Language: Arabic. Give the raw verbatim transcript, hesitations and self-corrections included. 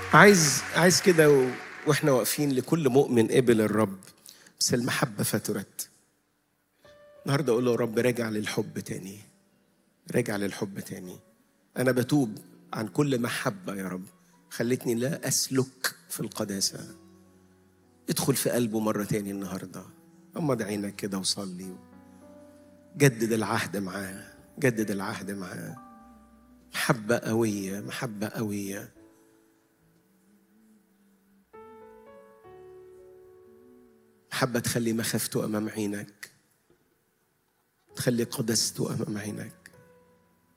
عايز عايز كده و... واحنا واقفين لكل مؤمن قبل الرب بس المحبة فترت. النهارده اقول له يا رب راجع للحب تاني، راجع للحب تاني. انا بتوب عن كل محبة يا رب خلتني لا اسلك في القداسة. ادخل في قلبه مرة تاني النهارده، غمض عينك كده وصلي. جدد العهد معاه، جدد العهد معاه. محبة قوية، محبة قوية، محبة تخلي مخافته أمام عينك، تخلي قدسته أمام عينك.